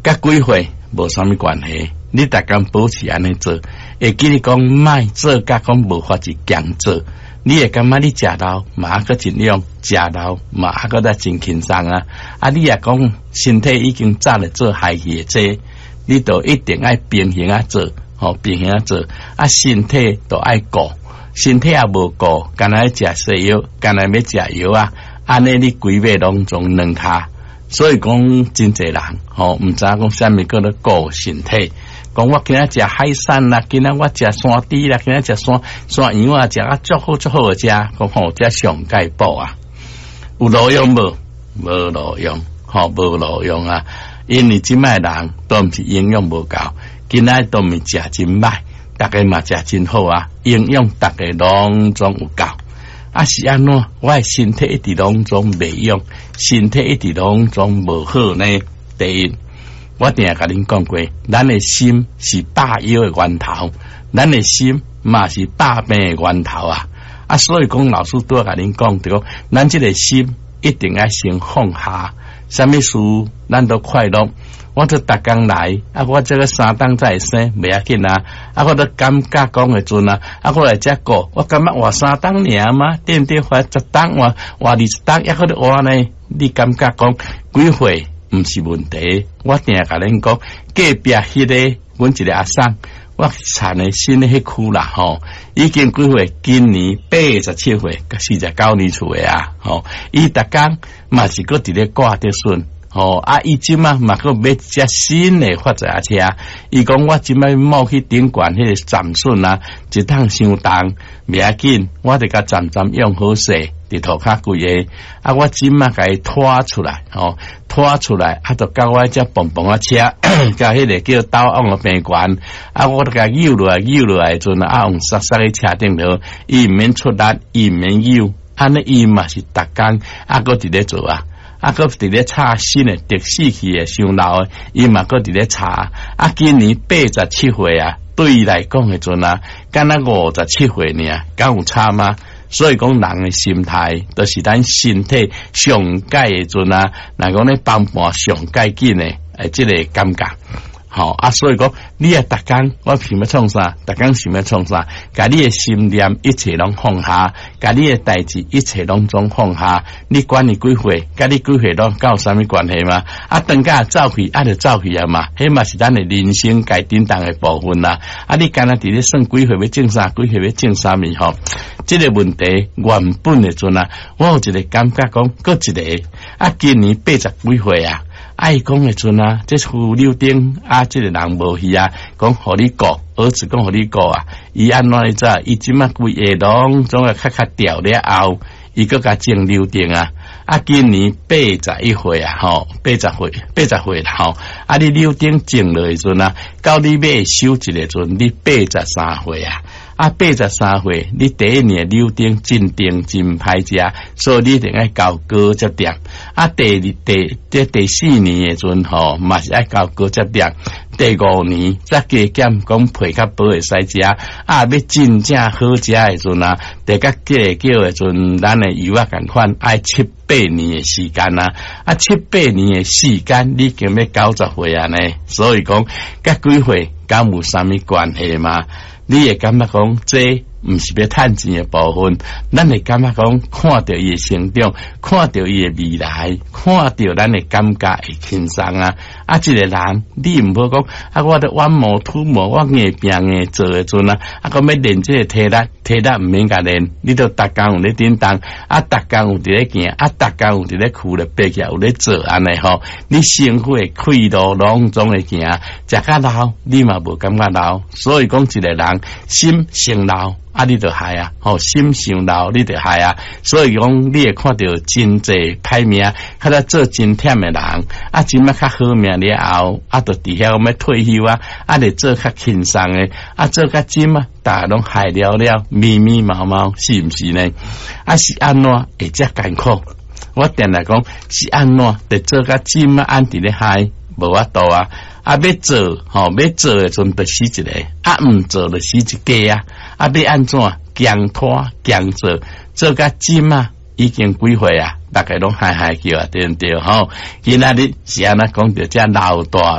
甲几岁无啥物关系，你逐工保持安尼做，会记你讲卖做甲讲无法子强做，你会感觉你食老嘛个尽量食老嘛个在真轻松啊！你也讲身体已经早咧做害去这，你都一定爱平衡啊做，平衡啊做，身体都爱顾，身体也无顾，干那食西药，干那要食药啊，安尼你规尾拢总两骹。所以讲真侪人毋知讲啥物叫做顾身体，讲我今仔食海产啦，今仔我食山猪啦，今仔食山羊啊，食啊足好诶食，讲这上盖补啊，有路用无？无路用，无路用啊！因为即摆人都毋是营养无够，今仔都毋是食真歹，大家嘛食真好啊，营养大家拢总有够。是安怎？我的身体一直拢总袂用，身体一直拢总无好呢。第一，我定甲恁讲过，咱的心是百药的源头，咱的心嘛是百病的源头啊！所以讲老师都甲恁讲着，咱这个心一定要先放下，啥物事咱都快乐。我都逐工来，我这个3档再生袂要紧啊！我都感觉讲的阵啊，我来遮过，我感觉活3档尔嘛，点活10档，活20档，还搁活呢？你感觉讲几岁毋是问题？我定甲恁讲，隔壁迄个，阮一个阿婶，我产的新的迄区啦，已经几岁？今年87岁，甲49年厝的啊，伊逐工嘛是搁伫咧挂着孙。伊即嘛搁买只新的发财车，伊讲我即摆冒去顶管迄个暂顺啊，一趟伤重，袂要紧，我得甲暂用好势，伫涂骹贵个，我即嘛甲伊拖出来，拖出来，就甲我只蹦蹦车，甲迄个叫导往个病馆，我都甲扭落来阵用杀个车顶头，伊毋免出力，伊毋免扭，安尼伊嘛是逐工搁伫咧做啊。搁伫咧炒新诶，特死去诶，上老诶，伊嘛搁伫咧炒。今年87岁啊，对伊来讲诶阵啊，敢若57岁尔，敢有差吗？所以讲人诶心态，都是咱身体上改诶阵啊，若讲咧帮忙上改紧诶，即个感觉。所以讲，你逐工我想要创啥，逐工想要创啥，甲你的心念一切拢放下，甲你的代志一切拢总放下。你管你几岁，甲你几岁拢有啥物关系吗？等甲走去，就走去啊嘛，迄嘛是咱的人生该担当的部分啦。你干那伫咧算几岁要种啥，几岁要种啥物这个问题原本的阵啊，我有一个感觉讲，搁一个今年80几岁啊。伊讲诶阵啊，这副柳丁这个人无去啊，讲互你顾，儿子讲互你顾啊，伊安怎会知？伊即马规下拢总会较掉了后，伊搁甲种柳丁啊。今年81岁啊，80岁啦你柳丁种落诶阵啊，到你要收一个阵，你83岁啊。83岁，你第一年柳丁真甜真歹食，所以你一定要交高质点。第4年的阵嘛是爱交高质点。第5年再加减讲配较薄会使食，要真正好食的阵啊，得甲叫的阵，咱的油共款爱7、8年的时间啊，7、8年的时间，你已经要90岁啊呢，所以讲甲几岁敢有啥物关系嘛？你会感觉讲这毋是要趁钱的部分，咱会感觉讲看到伊的成长，看到伊的未来，看到咱的感觉会轻松啊！一个人你毋好讲我的弯毛吐毛，我硬拼硬做的阵啊，搁要练这个体力毋免甲练，你都逐工有咧叮当，逐工有伫咧行，逐工有伫咧哭咧爬起来有咧做安尼你生活的快乐拢总会行，食甲老，你嘛无感觉老，所以讲一个人心先老。你就害啊！心上老，你就害啊！所以讲，你会看到真济歹命，较早做真忝的人，真较好命了后，就伫遐要退休就做较轻松的，做较真大家拢害了，密密麻麻，是毋是呢？是安怎会遮艰苦？我定来讲，是安怎得做较真安伫咧害，无法度啊！要做的阵就死一个，毋做就死一家要安怎强拖强做甲真已经几岁大家拢嗨叫对毋对今仔日是安怎讲到遮老大。